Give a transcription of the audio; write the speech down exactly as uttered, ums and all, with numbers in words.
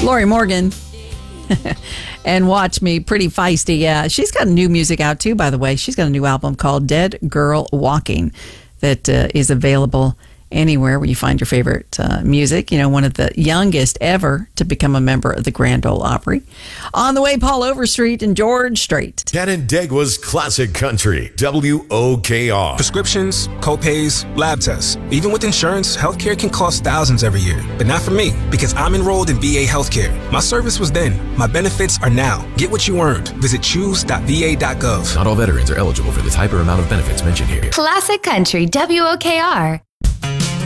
Lori Morgan. And Watch Me, pretty feisty. Yeah, she's got new music out too, by the way. She's got a new album called Dead Girl Walking that uh, is available anywhere where you find your favorite uh, music. You know, one of the youngest ever to become a member of the Grand Ole Opry. On the way, Paul Overstreet and George Strait. Canandaigua's Classic Country, W O K R. Prescriptions, co-pays, lab tests. Even with insurance, healthcare can cost thousands every year. But not for me, because I'm enrolled in V A Healthcare. My service was then. My benefits are now. Get what you earned. Visit choose dot v a dot gov. Not all veterans are eligible for the type or amount of benefits mentioned here. Classic Country, W O K R.